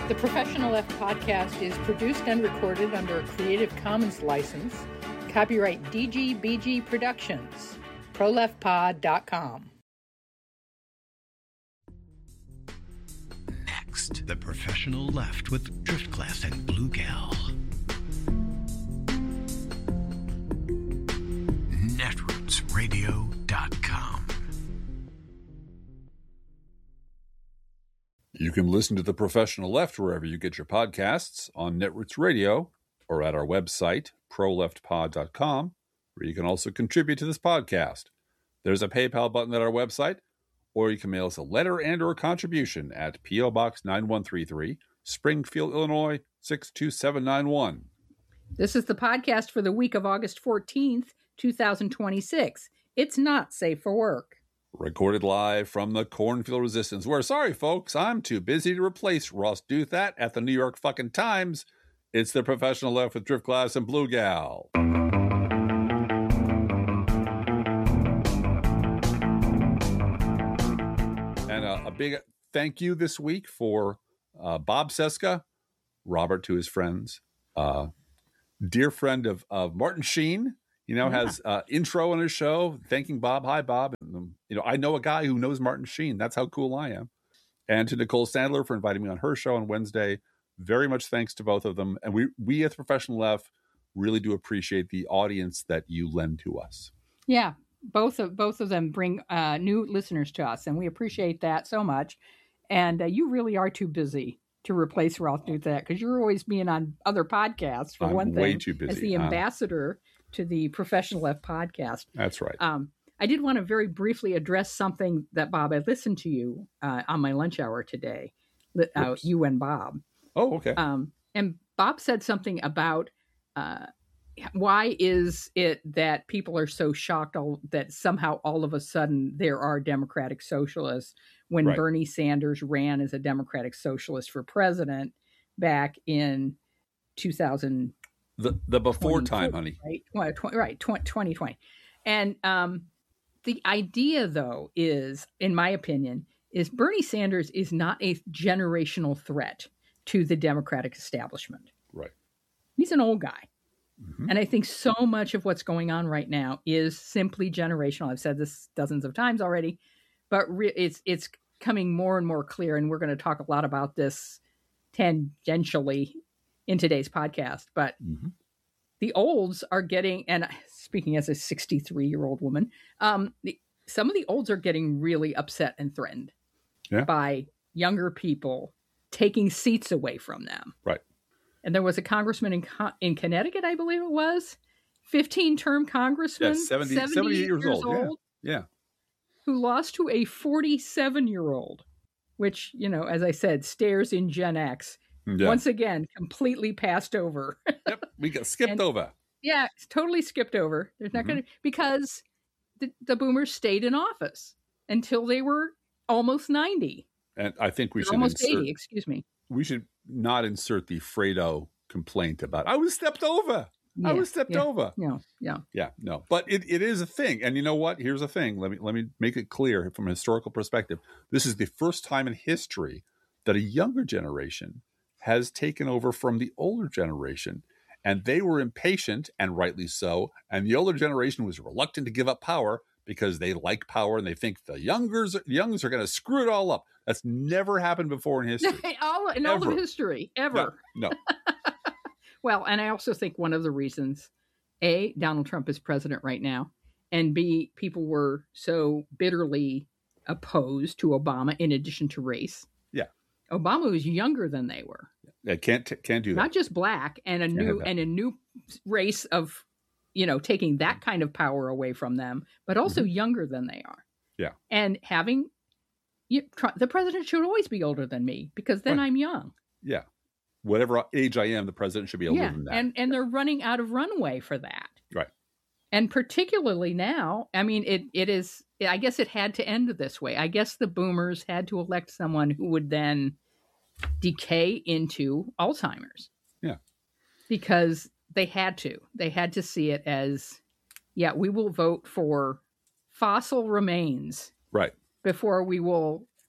The Professional Left podcast is produced and recorded under a Creative Commons license. Copyright DGBG Productions. ProLeftPod.com. Next, The Professional Left with Driftglass and Blue Gal. Netrootsradio.com. You can listen to The Professional Left wherever you get your podcasts, on Netroots Radio, or at our website, proleftpod.com, where you can also contribute to this podcast. There's a PayPal button at our website, or you can mail us a letter and or contribution at P.O. Box 9133, Springfield, Illinois, 62791. This is the podcast for the week of August 14th, 2026. It's not safe for work. Recorded live from the Cornfield Resistance, where, sorry folks, I'm too busy to replace Ross Douthat at the New York fucking Times. It's The Professional Left with Driftglass and Blue Gal. And a big thank you this week for Bob Cesca, Robert to his friends, dear friend of Martin Sheen, has intro on his show, thanking Bob. Hi, Bob. And, I know a guy who knows Martin Sheen. That's how cool I am. And to Nicole Sandler for inviting me on her show on Wednesday. Very much thanks to both of them. And we at the Professional Left really do appreciate the audience that you lend to us. Yeah, both of them bring new listeners to us, and we appreciate that so much. And you really are too busy to replace Ross Douthat, because you're always being on other podcasts, for one thing. Way too busy. As the ambassador to the Professional Left podcast. That's right. I did want to very briefly address something that, Bob, I listened to you on my lunch hour today, you and Bob. Oh, okay. And Bob said something about why is it that people are so shocked that somehow all of a sudden there are Democratic socialists when Right. Bernie Sanders ran as a Democratic socialist for president back in 2000. The before time, honey. Right, 2020. And the idea, though, is, in my opinion, is Bernie Sanders is not a generational threat to the Democratic establishment. Right. He's an old guy. Mm-hmm. And I think so much of what's going on right now is simply generational. I've said this dozens of times already, but it's coming more and more clear. And we're going to talk a lot about this tangentially in today's podcast. But the olds are getting, and speaking as a 63-year-old woman, some of the olds are getting really upset and threatened by younger people taking seats away from them. Right. And there was a congressman in Connecticut, I believe it was, 15-term congressman, 78 years old. Yeah. Who lost to a 47-year-old, which, as I said, stares in Gen X. Yeah. Once again, completely passed over. Yep, we got skipped over. Yeah, it's totally skipped over. There's not going to, because the boomers stayed in office until they were almost 90. And I think we should almost 80, excuse me. We should not insert the Fredo complaint about I was stepped over. Yeah, I was stepped over. No. But it is a thing. And you know what? Here's a thing. Let me make it clear from a historical perspective. This is the first time in history that a younger generation has taken over from the older generation. And they were impatient, and rightly so. And the older generation was reluctant to give up power because they like power and they think the youngers are going to screw it all up. That's never happened before in history. all of history, ever. No. Well, and I also think one of the reasons, A, Donald Trump is president right now, and B, people were so bitterly opposed to Obama in addition to race. Yeah. Obama was younger than they were. They can't do that. Not just black and a new race of, taking that kind of power away from them, but also younger than they are. Yeah. And having the president should always be older than me, because then I'm young. Yeah. Whatever age I am, the president should be older than that. And they're running out of runway for that. Right. And particularly now, I mean, it is, I guess it had to end this way. I guess the boomers had to elect someone who would then decay into Alzheimer's. Yeah. Because they had to see it as, we will vote for fossil remains. Right. Before we will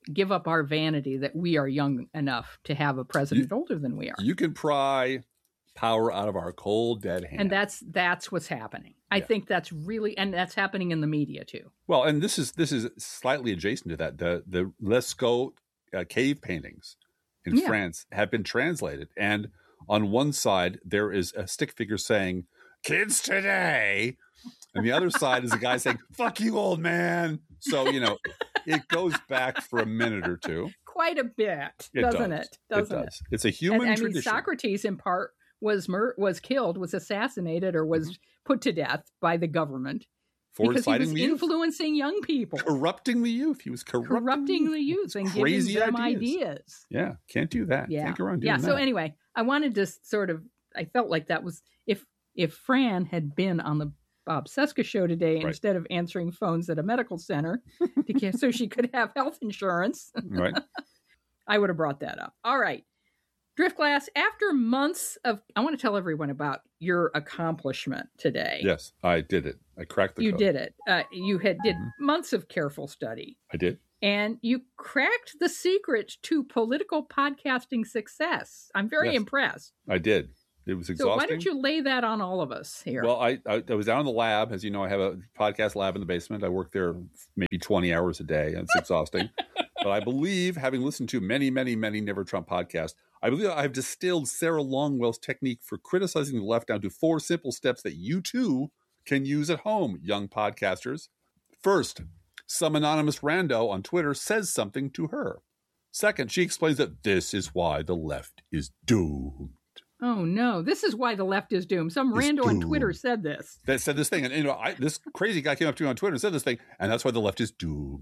give up our vanity that we are young enough to have a president older than we are. You can pry power out of our cold, dead hands. And that's what's happening. I think that's really, and that's happening in the media too. Well, and this is slightly adjacent to that. The Lascaux cave paintings in France have been translated. And on one side, there is a stick figure saying, "Kids today." And the other side is a guy saying, "Fuck you, old man." So, it goes back for a minute or two. Quite a bit, doesn't it? Doesn't it? It's a human tradition. Socrates, in part, was killed, was assassinated, or was put to death by the government because he was influencing young people, corrupting the youth. He was corrupting the youth and giving them ideas. Yeah, can't do that. Yeah, can't go around doing that. So anyway, I wanted to I felt like that was if Fran had been on the Bob Cesca show today instead of answering phones at a medical center so she could have health insurance. Right. I would have brought that up. All right. Driftglass, after months of, I want to tell everyone about your accomplishment today. Yes, I did it. I cracked the code. You did it. You did months of careful study. I did. And you cracked the secret to political podcasting success. I'm very impressed. I did. It was exhausting. So why don't you lay that on all of us here? Well, I was down in the lab. As you know, I have a podcast lab in the basement. I work there maybe 20 hours a day. It's exhausting. But I believe, having listened to many, many, many Never Trump podcasts, I believe I've distilled Sarah Longwell's technique for criticizing the left down to 4 simple steps that you too can use at home, young podcasters. First, some anonymous rando on Twitter says something to her. Second, she explains that this is why the left is doomed. Oh, no. This is why the left is doomed. Some rando on Twitter said this. That said this thing. And, this crazy guy came up to me on Twitter and said this thing, and that's why the left is doomed.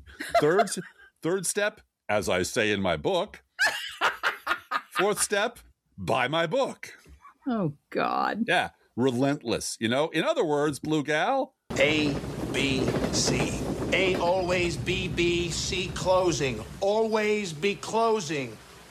Third step, as I say in my book. Fourth step, buy my book. Oh, God. Yeah. Relentless. In other words, Blue Gal. A, B, C. A, always, B, B, C, closing. Always be closing.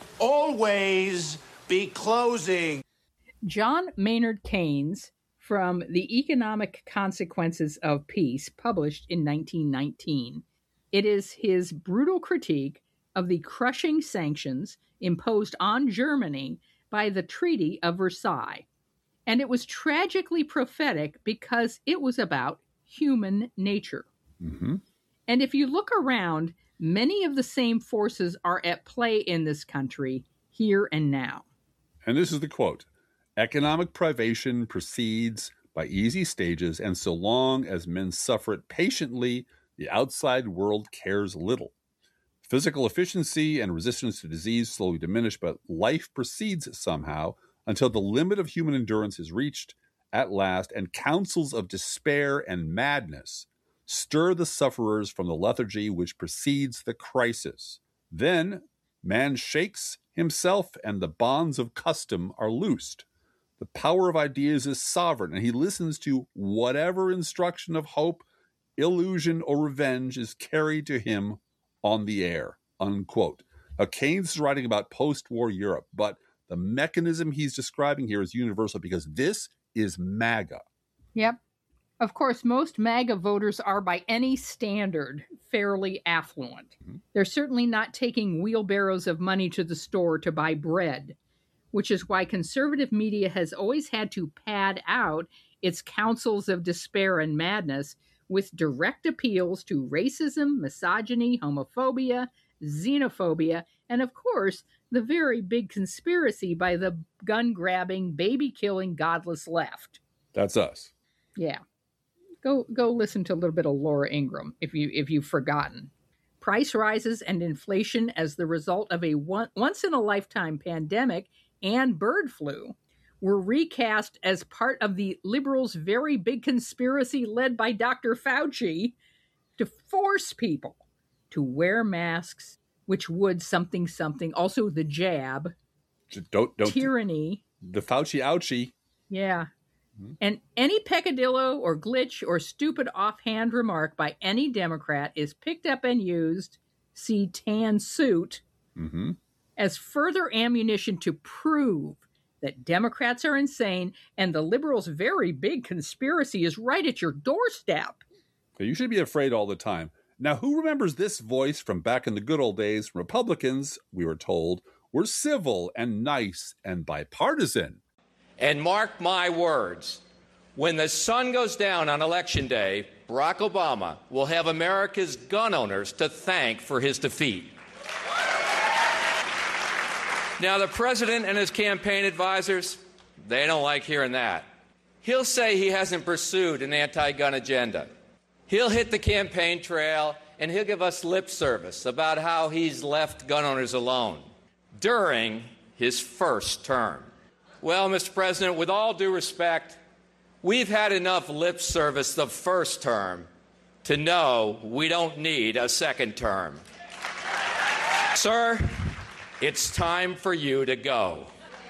Always be closing. John Maynard Keynes, from The Economic Consequences of Peace, published in 1919. It is his brutal critique of the crushing sanctions imposed on Germany by the Treaty of Versailles. And it was tragically prophetic because it was about human nature. Mm-hmm. And if you look around, many of the same forces are at play in this country here and now. And this is the quote. Economic privation proceeds by easy stages, and so long as men suffer it patiently, the outside world cares little. Physical efficiency and resistance to disease slowly diminish, but life proceeds somehow until the limit of human endurance is reached at last, and counsels of despair and madness stir the sufferers from the lethargy which precedes the crisis. Then man shakes himself, and the bonds of custom are loosed. The power of ideas is sovereign, and he listens to whatever instruction of hope, illusion, or revenge is carried to him on the air, unquote. Now, Keynes is writing about post-war Europe, but the mechanism he's describing here is universal because this is MAGA. Yep. Of course, most MAGA voters are, by any standard, fairly affluent. Mm-hmm. They're certainly not taking wheelbarrows of money to the store to buy bread, which is why conservative media has always had to pad out its counsels of despair and madness with direct appeals to racism, misogyny, homophobia, xenophobia, and of course, the very big conspiracy by the gun-grabbing, baby-killing, godless left. That's us. Yeah. Go listen to a little bit of Laura Ingraham if you've forgotten. Price rises and inflation as the result of a once-in-a-lifetime pandemic and bird flu were recast as part of the liberals' very big conspiracy led by Dr. Fauci to force people to wear masks, which would something, also the jab, don't tyranny. The Fauci ouchie. Yeah. And any peccadillo or glitch or stupid offhand remark by any Democrat is picked up and used, see tan suit, as further ammunition to prove that Democrats are insane and the liberals' very big conspiracy is right at your doorstep. You should be afraid all the time. Now, who remembers this voice from back in the good old days? Republicans, we were told, were civil and nice and bipartisan. And mark my words, when the sun goes down on Election Day, Barack Obama will have America's gun owners to thank for his defeat. Now, the president and his campaign advisors, they don't like hearing that. He'll say he hasn't pursued an anti-gun agenda. He'll hit the campaign trail and he'll give us lip service about how he's left gun owners alone during his first term. Well, Mr. President, with all due respect, we've had enough lip service the first term to know we don't need a second term. Sir, it's time for you to go.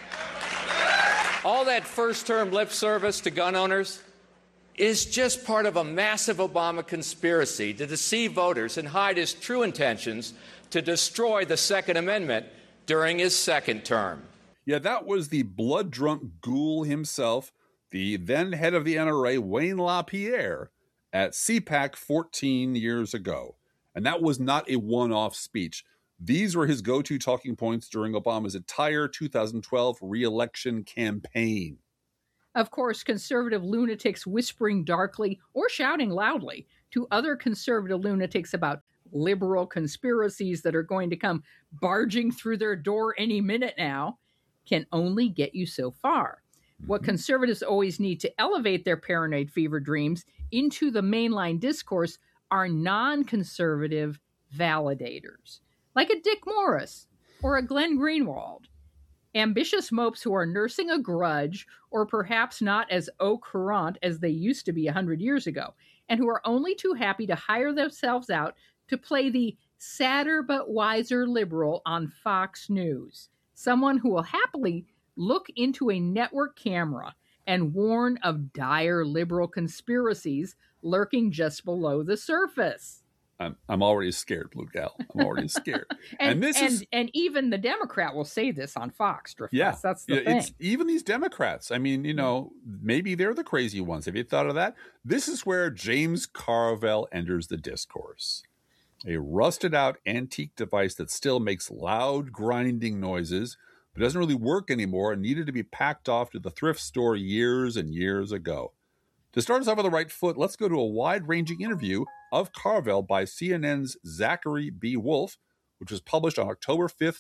All that first-term lip service to gun owners is just part of a massive Obama conspiracy to deceive voters and hide his true intentions to destroy the Second Amendment during his second term. Yeah, that was the blood-drunk ghoul himself, the then head of the NRA, Wayne LaPierre, at CPAC 14 years ago. And that was not a one-off speech. These were his go-to talking points during Obama's entire 2012 re-election campaign. Of course, conservative lunatics whispering darkly or shouting loudly to other conservative lunatics about liberal conspiracies that are going to come barging through their door any minute now can only get you so far. What conservatives always need to elevate their paranoid fever dreams into the mainline discourse are non-conservative validators, like a Dick Morris or a Glenn Greenwald. Ambitious mopes who are nursing a grudge or perhaps not as au courant as they used to be 100 years ago, and who are only too happy to hire themselves out to play the sadder but wiser liberal on Fox News. Someone who will happily look into a network camera and warn of dire liberal conspiracies lurking just below the surface. I'm already scared, Blue Gal. I'm already scared. and even the Democrat will say this on Fox. Yeah, that's the thing. It's even these Democrats. I mean, maybe they're the crazy ones. Have you thought of that? This is where James Carville enters the discourse. A rusted-out antique device that still makes loud grinding noises, but doesn't really work anymore and needed to be packed off to the thrift store years and years ago. To start us off on the right foot, let's go to a wide-ranging interview of Carville by CNN's Zachary B. Wolf, which was published on October 5th,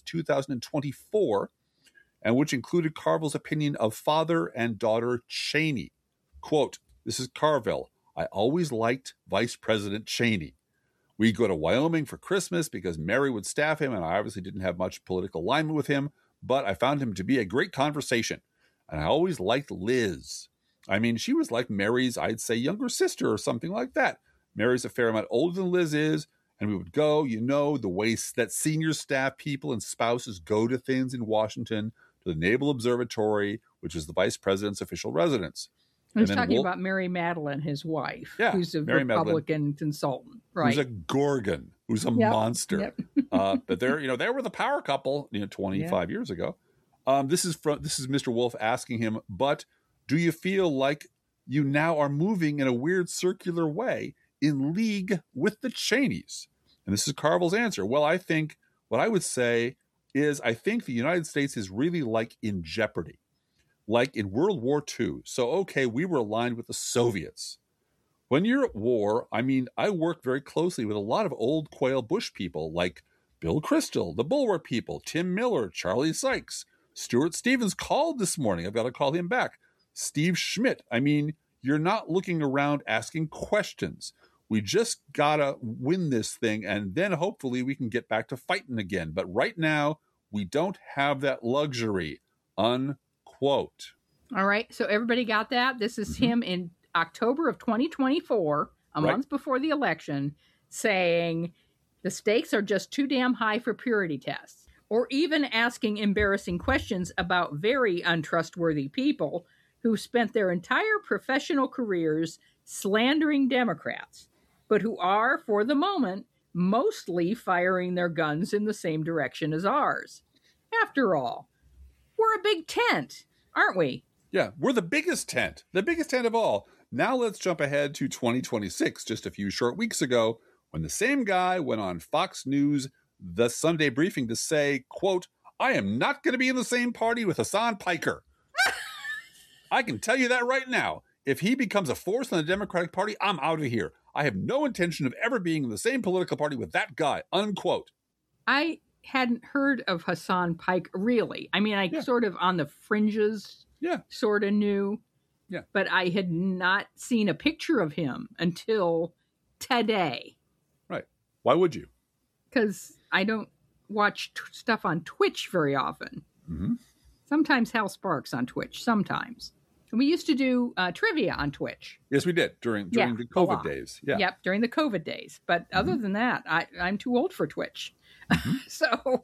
2024, and which included Carville's opinion of father and daughter Cheney. Quote, this is Carville. I always liked Vice President Cheney. We'd go to Wyoming for Christmas because Mary would staff him, and I obviously didn't have much political alignment with him, but I found him to be a great conversation. And I always liked Liz. I mean, she was like Mary's, I'd say, younger sister or something like that. Mary's a fair amount older than Liz is, and we would go, the way that senior staff people and spouses go to things in Washington, to the Naval Observatory, which is the vice president's official residence. He's talking about Mary Madeline, his wife, who's a Mary Republican Madeline, consultant, right? Who's a gorgon, who's a monster. Yep. But they were the power couple, 25 years ago. This is Mr. Wolf asking him, but do you feel like you now are moving in a weird circular way in league with the Cheneys? And this is Carville's answer. Well, I think what I would say is I think the United States is really like in jeopardy, like in World War II. So, okay, we were aligned with the Soviets. When you're at war, I mean, I work very closely with a lot of old Quail Bush people like Bill Kristol, the Bulwark people, Tim Miller, Charlie Sykes. Stuart Stevens called this morning. I've got to call him back. Steve Schmidt. I mean, you're not looking around asking questions. We just got to win this thing, and then hopefully we can get back to fighting again. But right now, we don't have that luxury, unquote. All right. So everybody got that? This is him in October of 2024, a month before the election, saying the stakes are just too damn high for purity tests, or even asking embarrassing questions about very untrustworthy people who spent their entire professional careers slandering Democrats, but who are, for the moment, mostly firing their guns in the same direction as ours. After all, we're a big tent, aren't we? Yeah, we're the biggest tent of all. Now let's jump ahead to 2026, just a few short weeks ago, when the same guy went on Fox News, the Sunday Briefing, to say, quote, I am not going to be in the same party with Hassan Piker. I can tell you that right now. If he becomes a force in the Democratic Party, I'm out of here. I have no intention of ever being in the same political party with that guy, unquote. I hadn't heard of Hassan Piker, really. I mean, I sort of on the fringes sort of knew, but I had not seen a picture of him until today. Right. Why would you? Because I don't watch stuff on Twitch very often. Mm-hmm. Sometimes Hal Sparks on Twitch, sometimes. And we used to do trivia on Twitch. Yes, we did during the COVID days. Yeah. Yep, during the COVID days. But other than that, I'm too old for Twitch. So,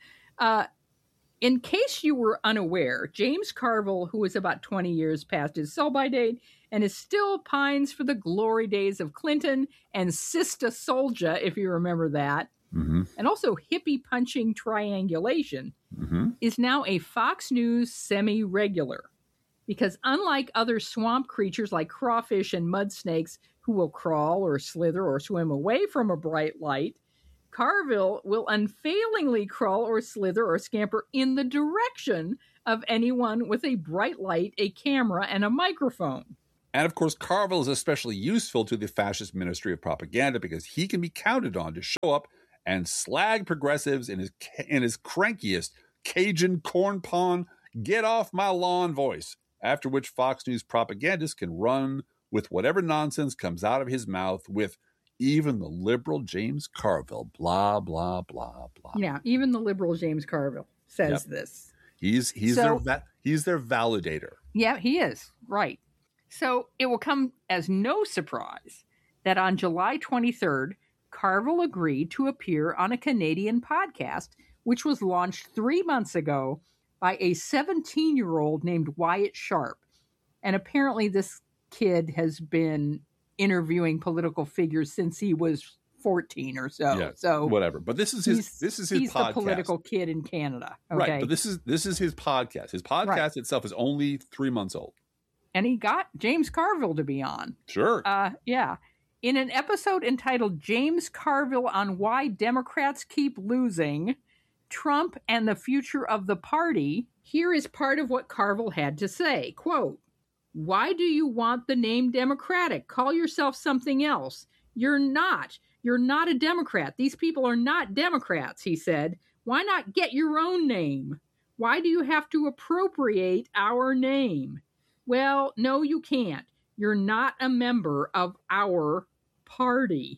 in case you were unaware, James Carville, who is about 20 years past his sell-by date and is still pines for the glory days of Clinton and Sister Soldier, if you remember that, and also hippie-punching triangulation, is now a Fox News semi-regular. Because unlike other swamp creatures like crawfish and mud snakes who will crawl or slither or swim away from a bright light, Carville will unfailingly crawl or slither or scamper in the direction of anyone with a bright light, a camera, and a microphone. And of course, Carville is especially useful to the fascist Ministry of Propaganda because he can be counted on to show up and slag progressives in his crankiest Cajun corn pond, get off my lawn voice, after which Fox News propagandists can run with whatever nonsense comes out of his mouth with even the liberal James Carville, blah, blah, blah, blah. Yeah, even the liberal James Carville says this. He's their validator. Yeah, he is. Right. So it will come as no surprise that on July 23rd, Carville agreed to appear on a Canadian podcast, which was launched 3 months ago by a 17-year-old named Wyatt Sharp. And apparently this kid has been interviewing political figures since he was 14 or so. Yeah, so whatever. But this is his he's podcast. The political kid in Canada. Okay? Right. But this is his podcast. His podcast itself is only 3 months old. And he got James Carville to be on. Sure. Yeah. In an episode entitled James Carville on Why Democrats Keep Losing, Trump and the Future of the Party, here is part of what Carville had to say. Quote, why do you want the name Democratic? Call yourself something else. You're not. You're not a Democrat. These people are not Democrats, he said. Why not get your own name? Why do you have to appropriate our name? Well, no, you can't. You're not a member of our party.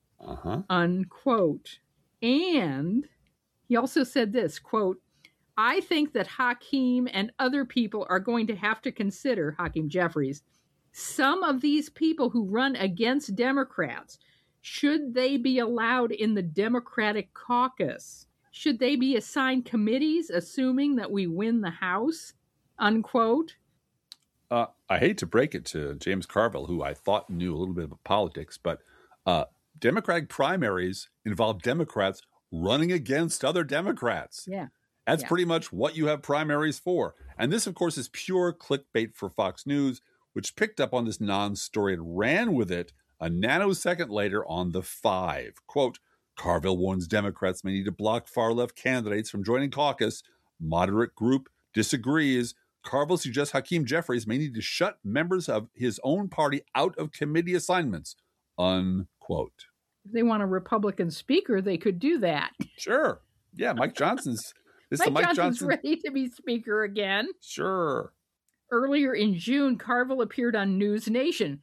Unquote. And he also said this, quote, I think that Hakeem and other people are going to have to consider, Hakeem Jeffries, some of these people who run against Democrats. Should they be allowed in the Democratic caucus? Should they be assigned committees, assuming that we win the House? Unquote. I hate to break it to James Carville, who I thought knew a little bit about politics, but Democratic primaries involve Democrats running against other Democrats. Yeah. That's pretty much what you have primaries for. And this, of course, is pure clickbait for Fox News, which picked up on this non-story and ran with it a nanosecond later on The Five. Quote, Carville warns Democrats may need to block far-left candidates from joining caucus. Moderate group disagrees. Carville suggests Hakeem Jeffries may need to shut members of his own party out of committee assignments. Unquote. If they want a Republican speaker, they could do that. Sure. Yeah, Mike Johnson's... Mike Johnson's ready to be speaker again. Sure. Earlier in June, Carville appeared on News Nation,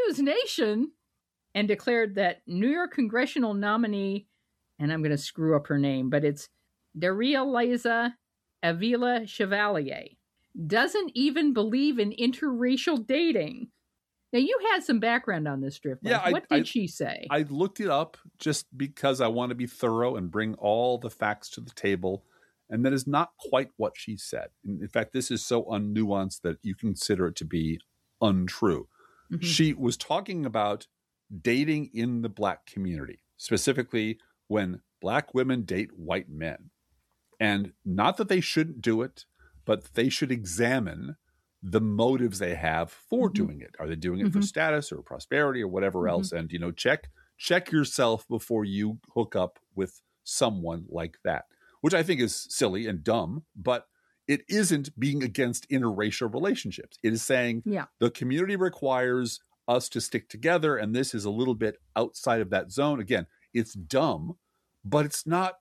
and declared that New York congressional nominee, and I'm going to screw up her name, but it's Darija Avila Chevalier, doesn't even believe in interracial dating. Now, you had some background on this, Drift. Yeah, what did she say? I looked it up just because I want to be thorough and bring all the facts to the table. And that is not quite what she said. In fact, this is so unnuanced that you consider it to be untrue. Mm-hmm. She was talking about dating in the Black community, specifically when Black women date white men. And not that they shouldn't do it, but they should examine the motives they have for doing it. Are they doing it for status or prosperity or whatever else? And, check check yourself before you hook up with someone like that, which I think is silly and dumb, but it isn't being against interracial relationships. It is saying the community requires us to stick together, and this is a little bit outside of that zone. Again, it's dumb, but it's not,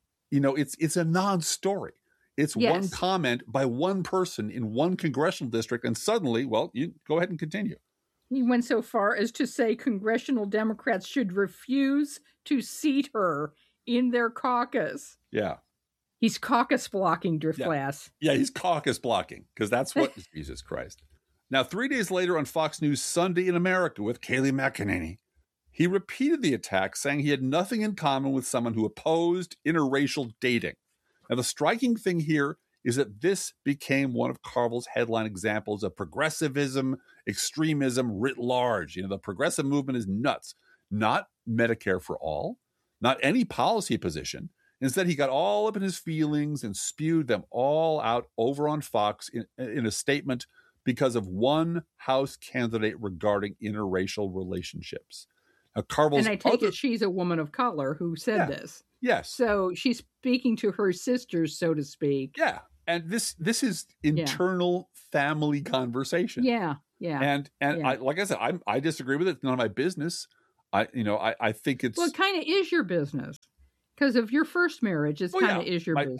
it's a non-story. It's one comment by one person in one congressional district, and suddenly, well, you go ahead and continue. He went so far as to say congressional Democrats should refuse to seat her in their caucus. Yeah. He's caucus blocking, Driftglass. Yeah, he's caucus blocking, because that's what Jesus Christ. Now, 3 days later on Fox News Sunday in America with Kayleigh McEnany, he repeated the attack, saying he had nothing in common with someone who opposed interracial dating. Now, the striking thing here is that this became one of Carville's headline examples of progressivism, extremism writ large. The progressive movement is nuts. Not Medicare for all, not any policy position. Instead, he got all up in his feelings and spewed them all out over on Fox in a statement because of one House candidate regarding interracial relationships. Now, Carville's and I take it she's a woman of color who said this. Yes. So she's speaking to her sisters, so to speak. Yeah. And this is internal family conversation. Yeah. Yeah. And I, like I said, I disagree with it. It's none of my business. I think it's... Well, it kind of is your business. Because of your first marriage, it's kind of is your business.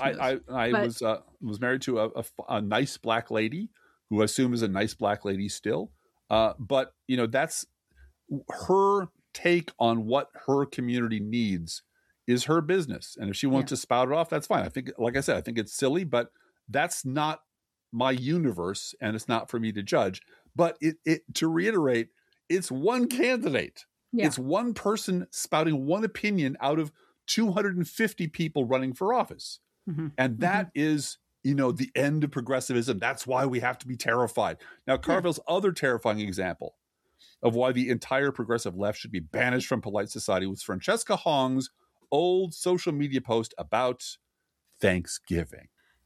I was married to a nice black lady who I assume is a nice black lady still. But, that's her take on what her community needs is her business. And if she wants to spout it off, that's fine. I think, like I said, I think it's silly, but that's not my universe and it's not for me to judge. But to reiterate, it's one candidate. Yeah. It's one person spouting one opinion out of 250 people running for office. Mm-hmm. And that is, the end of progressivism. That's why we have to be terrified. Now, Carville's other terrifying example of why the entire progressive left should be banished from polite society was Francesca Hong's old social media post about Thanksgiving.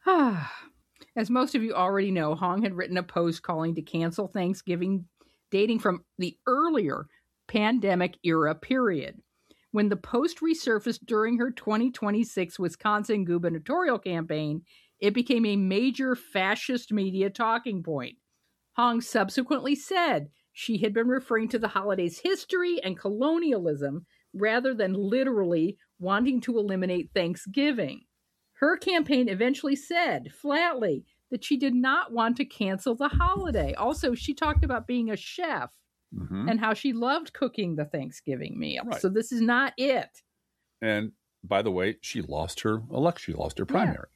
As most of you already know, Hong had written a post calling to cancel Thanksgiving, dating from the earlier pandemic era period. When the post resurfaced during her 2026 Wisconsin gubernatorial campaign, it became a major fascist media talking point. Hong subsequently said she had been referring to the holiday's history and colonialism rather than literally wanting to eliminate Thanksgiving. Her campaign eventually said flatly that she did not want to cancel the holiday. Also, she talked about being a chef. Mm-hmm. And how she loved cooking the Thanksgiving meal. Right. So this is not it. And by the way, she lost her election. She lost her primary.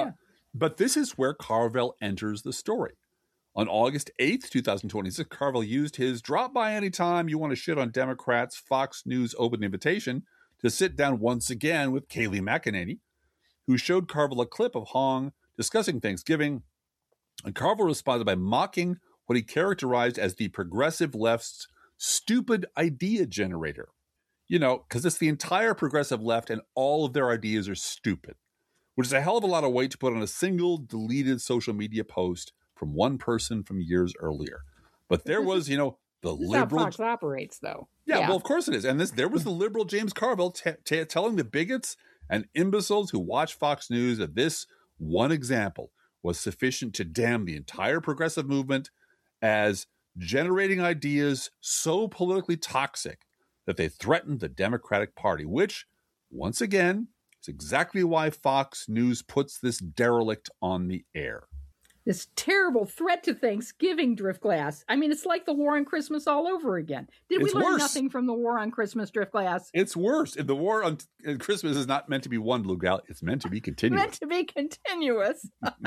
But this is where Carville enters the story. On August 8th, 2026, Carville used his drop by anytime you want to shit on Democrats Fox News open invitation to sit down once again with Kayleigh McEnany, who showed Carville a clip of Hong discussing Thanksgiving. And Carville responded by mocking what he characterized as the progressive left's stupid idea generator. Because it's the entire progressive left and all of their ideas are stupid, which is a hell of a lot of weight to put on a single deleted social media post from one person from years earlier. But there was, the liberal... How Fox operates, though. Yeah, well, of course it is. And there was the liberal James Carville telling the bigots and imbeciles who watch Fox News that this one example was sufficient to damn the entire progressive movement as generating ideas so politically toxic that they threatened the Democratic Party, which, once again, is exactly why Fox News puts this derelict on the air. This terrible threat to Thanksgiving, Driftglass. I mean, it's like the war on Christmas all over again. Did we learn nothing from the war on Christmas, Driftglass? It's worse. The war on Christmas is not meant to be won, Blue Gal. It's meant to be continuous. Meant to be continuous.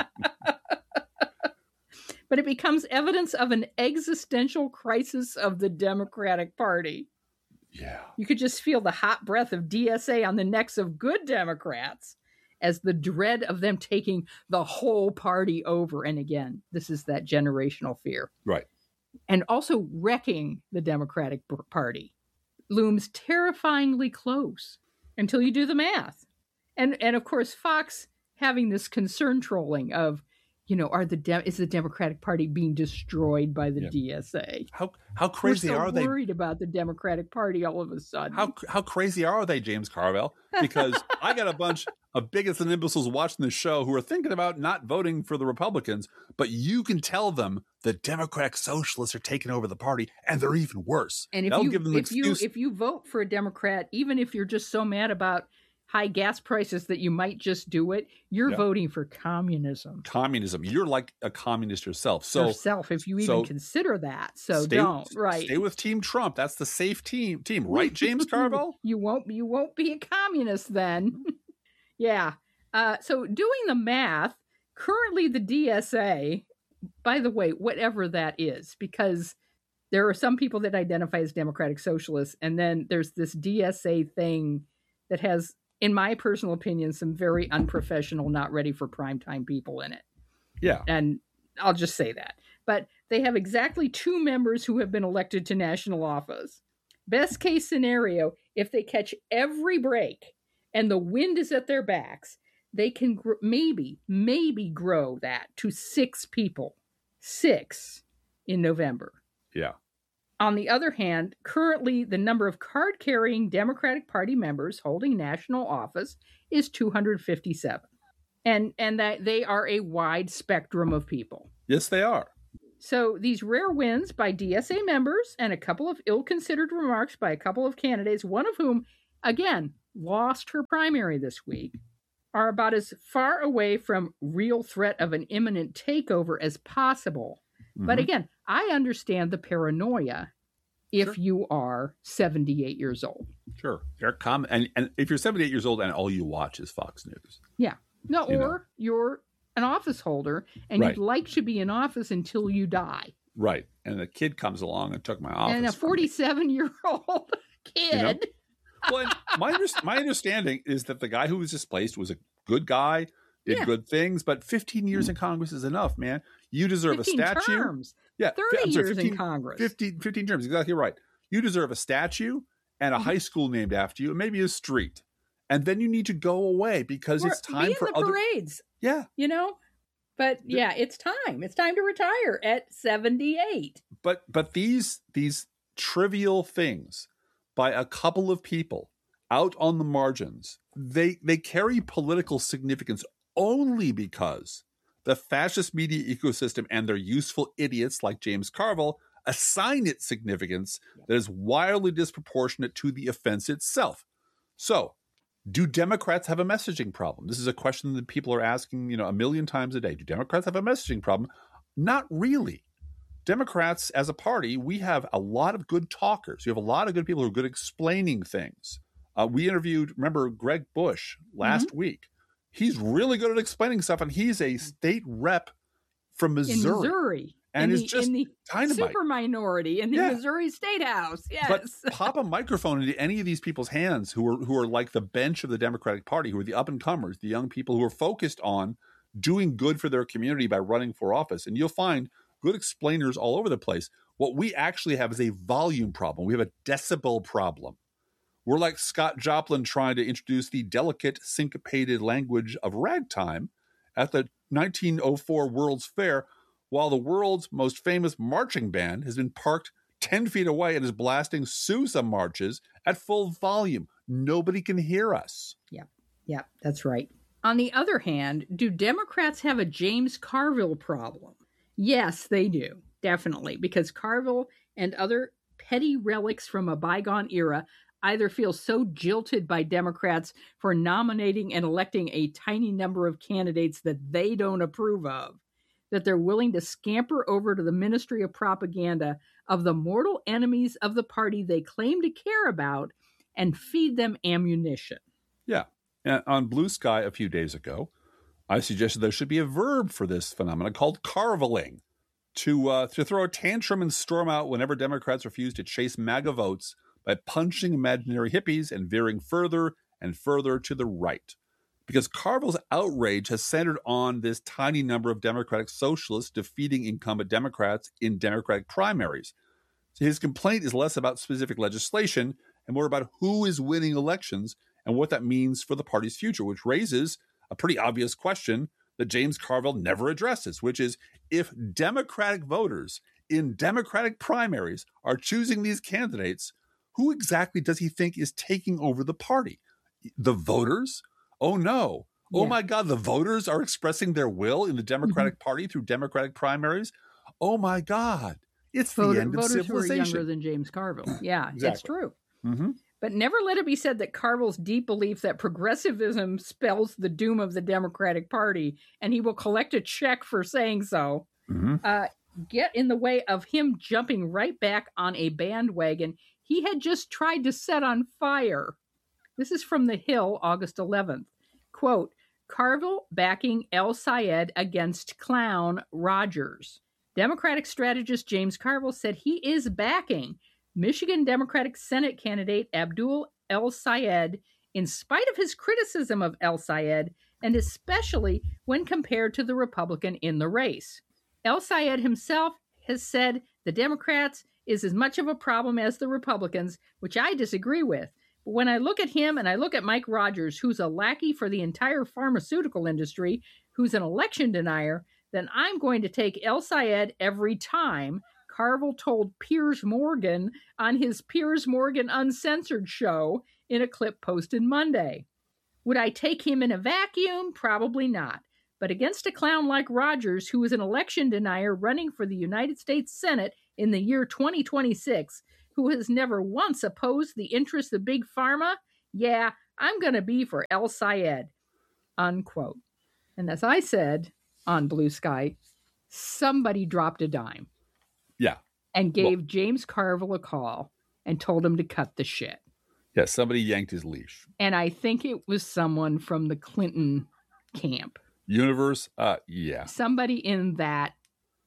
But it becomes evidence of an existential crisis of the Democratic Party. Yeah. You could just feel the hot breath of DSA on the necks of good Democrats as the dread of them taking the whole party over. And again, this is that generational fear. Right. And also wrecking the Democratic Party looms terrifyingly close until you do the math. And of course, Fox having this concern trolling of, is the Democratic Party being destroyed by the DSA? How crazy We're so are they? Worried about the Democratic Party all of a sudden. How crazy are they, James Carville? Because I got a bunch of bigots and imbeciles watching the show who are thinking about not voting for the Republicans, but you can tell them the Democratic Socialists are taking over the party, and they're even worse. And if you vote for a Democrat, even if you're just so mad about high gas prices that you might just do it, you're voting for communism. Communism. You're like a communist yourself. If you even consider that. So stay with Team Trump. That's the safe team, right, James Carville? You won't be a communist then. Yeah. So doing the math, currently the DSA, by the way, whatever that is, because there are some people that identify as Democratic Socialists, and then there's this DSA thing that has, in my personal opinion, some very unprofessional, not ready for primetime people in it. Yeah. And I'll just say that. But they have exactly 2 members who have been elected to national office. Best case scenario, if they catch every break and the wind is at their backs, they can maybe grow that to 6 people. 6 in November. Yeah. On the other hand, currently the number of card-carrying Democratic Party members holding national office is 257. And that they are a wide spectrum of people. Yes, they are. So these rare wins by DSA members and a couple of ill-considered remarks by a couple of candidates, one of whom, again, lost her primary this week, are about as far away from real threat of an imminent takeover as possible. Mm-hmm. But again, I understand the paranoia if you are 78 years old. Sure. And if you're 78 years old and all you watch is Fox News. Yeah. No, you're an office holder and you'd like to be in office until you die. Right. And a kid comes along and took my office. And a 47-year-old kid. Well, my understanding is that the guy who was displaced was a good guy, did good things, but 15 years in Congress is enough, man. You deserve a statue. Terms. Yeah, 30 years in Congress. 15 terms, exactly right. You deserve a statue and a high school named after you, and maybe a street. And then you need to go away because it's time for other parades. Yeah. But it's time. It's time to retire at 78. But these trivial things by a couple of people out on the margins, they carry political significance only because the fascist media ecosystem and their useful idiots like James Carville assign it significance that is wildly disproportionate to the offense itself. So, do Democrats have a messaging problem? This is a question that people are asking, a million times a day. Do Democrats have a messaging problem? Not really. Democrats, as a party, we have a lot of good talkers. We have a lot of good people who are good at explaining things. We interviewed, remember, Greg Bush last week. He's really good at explaining stuff, and he's a state rep from Missouri. And is just in the dynamite. Super minority in the Missouri State House. Yes. But pop a microphone into any of these people's hands who are like the bench of the Democratic Party, who are the up-and-comers, the young people who are focused on doing good for their community by running for office. And you'll find good explainers all over the place. What we actually have is a volume problem. We have a decibel problem. We're like Scott Joplin trying to introduce the delicate, syncopated language of ragtime at the 1904 World's Fair, while the world's most famous marching band has been parked 10 feet away and is blasting Sousa marches at full volume. Nobody can hear us. Yeah, that's right. On the other hand, do Democrats have a James Carville problem? Yes, they do, definitely, because Carville and other petty relics from a bygone era either feel so jilted by Democrats for nominating and electing a tiny number of candidates that they don't approve of, that they're willing to scamper over to the Ministry of Propaganda of the mortal enemies of the party they claim to care about and feed them ammunition. Yeah. And on Blue Sky a few days ago, I suggested there should be a verb for this phenomenon called carviling, to throw a tantrum and storm out whenever Democrats refuse to chase MAGA votes by punching imaginary hippies and veering further and further to the right. Because Carville's outrage has centered on this tiny number of Democratic socialists defeating incumbent Democrats in Democratic primaries. So his complaint is less about specific legislation and more about who is winning elections and what that means for the party's future, which raises a pretty obvious question that James Carville never addresses, which is if Democratic voters in Democratic primaries are choosing these candidates, who exactly does he think is taking over the party? The voters? Oh, no. Oh, my God, the voters are expressing their will in the Democratic Party through Democratic primaries? Oh, my God. It's the end of voters civilization. Who are younger than James Carville. Yeah, Exactly. It's true. Mm-hmm. But never let it be said that Carville's deep belief that progressivism spells the doom of the Democratic Party, and he will collect a check for saying so, get in the way of him jumping right back on a bandwagon he had just tried to set on fire. This is from The Hill, August 11th. Quote, Carville backing El Sayed against clown Rogers. Democratic strategist James Carville said he is backing Michigan Democratic Senate candidate Abdul El Sayed in spite of his criticism of El Sayed, and especially when compared to the Republican in the race. El Sayed himself has said the Democrats is as much of a problem as the Republicans, which I disagree with. But when I look at him and I look at Mike Rogers, who's a lackey for the entire pharmaceutical industry, who's an election denier, then I'm going to take El Sayed every time, Carville told Piers Morgan on his Piers Morgan Uncensored show in a clip posted Monday. Would I take him in a vacuum? Probably not. But against a clown like Rogers, who is an election denier running for the United States Senate in the year 2026, who has never once opposed the interests of Big Pharma, yeah, I'm going to be for El Sayed, unquote. And as I said on Blue Sky, somebody dropped a dime. Yeah. And gave James Carville a call and told him to cut the shit. Yeah, somebody yanked his leash. And I think it was someone from the Clinton camp. Universe? Yeah. Somebody in that,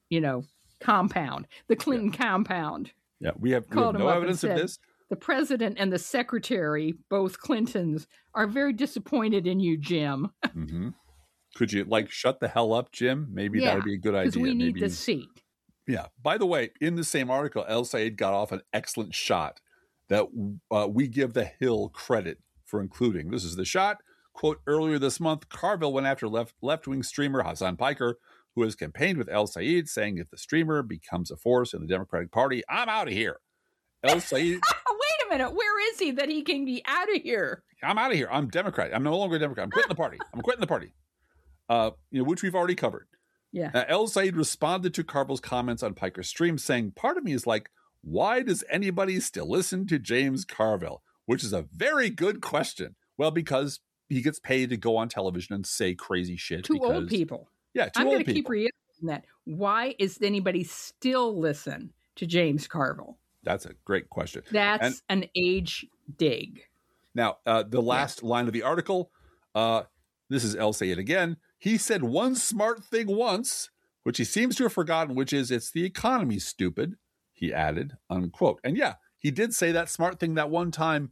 compound, the Clinton compound. Yeah, we have no evidence of this. The president and the secretary, both Clintons, are very disappointed in you, Jim. Mm-hmm. Could you, shut the hell up, Jim? Maybe that would be a good idea. Because we need Maybe the seat. Yeah. By the way, in the same article, El Sayed got off an excellent shot that we give The Hill credit for including. This is the shot. Quote, earlier this month, Carville went after left-wing streamer Hassan Piker, who has campaigned with El Sayed, saying if the streamer becomes a force in the Democratic Party, I'm out of here. El Sayed... Wait a minute. Where is he that he can be out of here? I'm out of here. I'm Democrat. I'm no longer a Democrat. I'm quitting the party. Which we've already covered. Yeah. El Sayed responded to Carville's comments on Piker's stream, saying, part of me is like, why does anybody still listen to James Carville? Which is a very good question. Well, because he gets paid to go on television and say crazy shit. To old people. Yeah, I'm going to keep reiterating that. Why is anybody still listen to James Carville? That's a great question. That's an age dig. Now, the last line of the article, this is El Sayed again. He said one smart thing once, which he seems to have forgotten, which is it's the economy, stupid, he added, unquote. And yeah, he did say that smart thing that one time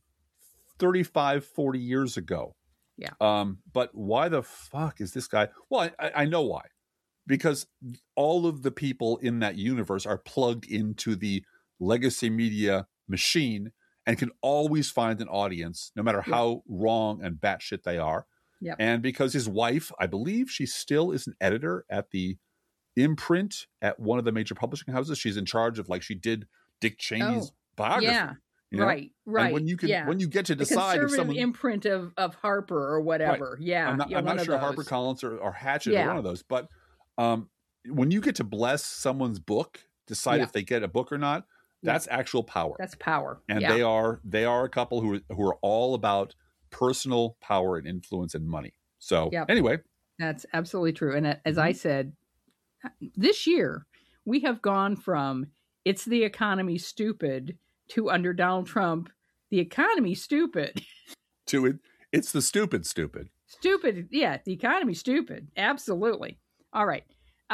35, 40 years ago. Yeah. But why the fuck is this guy? Well, I know why. Because all of the people in that universe are plugged into the legacy media machine and can always find an audience, no matter how wrong and batshit they are. Yep. And because his wife, I believe she still is an editor at the imprint at one of the major publishing houses. She's in charge of, she did Dick Cheney's biography. Yeah. Right. And when you get to decide if someone imprint of Harper or whatever. Right. Yeah. I'm not sure HarperCollins or Hatchet or one of those, but when you get to bless someone's book, decide if they get a book or not, that's actual power. That's power. And they are a couple who are all about personal power and influence and money. So anyway, that's absolutely true. And as I said, this year we have gone from it's the economy stupid to under Donald Trump, the economy stupid. To it's the stupid. Stupid. Yeah, the economy stupid. Absolutely. All right.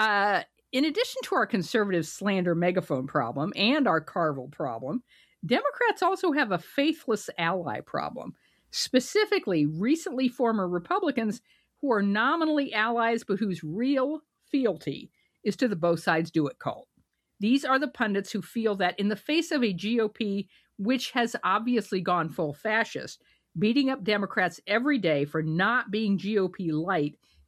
In addition to our conservative slander megaphone problem and our Carville problem, Democrats also have a faithless ally problem. Specifically, recently former Republicans who are nominally allies but whose real fealty is to the both sides do it cult. These are the pundits who feel that in the face of a GOP which has obviously gone full fascist, beating up Democrats every day for not being GOP light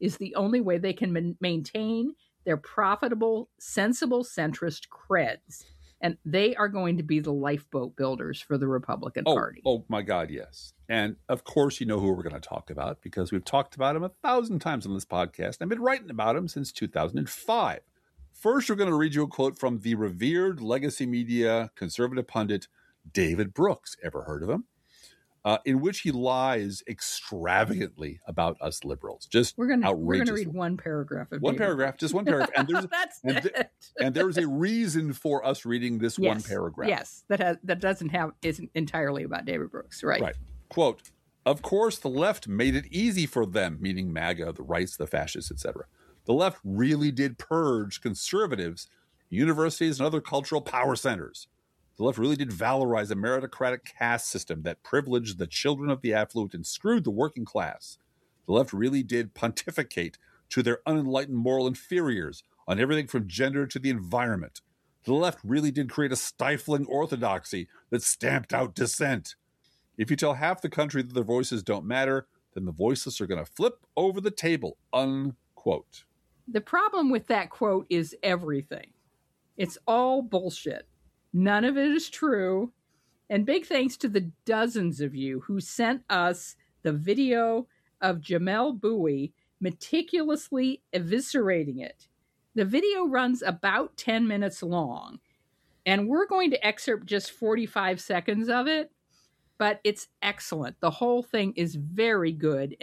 is the only way they can maintain their profitable, sensible centrist creds. And they are going to be the lifeboat builders for the Republican Party. Oh, my God, yes. And, of course, you know who we're going to talk about because we've talked about him 1,000 times on this podcast. I've been writing about him since 2005. First, we're going to read you a quote from the revered legacy media conservative pundit David Brooks. Ever heard of him? In which he lies extravagantly about us liberals. Just outrageous. We're going to read one paragraph of one David paragraph, just one paragraph. And there's That's it. And there's a reason for us reading this one paragraph. Yes, isn't entirely about David Brooks, right? Right. Quote, "Of course, the left made it easy for them," meaning MAGA, the rights, the fascists, etc. "The left really did purge conservatives, universities, and other cultural power centers. The left really did valorize a meritocratic caste system that privileged the children of the affluent and screwed the working class. The left really did pontificate to their unenlightened moral inferiors on everything from gender to the environment. The left really did create a stifling orthodoxy that stamped out dissent. If you tell half the country that their voices don't matter, then the voiceless are going to flip over the table," unquote. The problem with that quote is everything. It's all bullshit. None of it is true. And big thanks to the dozens of you who sent us the video of Jamelle Bouie meticulously eviscerating it. The video runs about 10 minutes long, and we're going to excerpt just 45 seconds of it, but it's excellent. The whole thing is very good.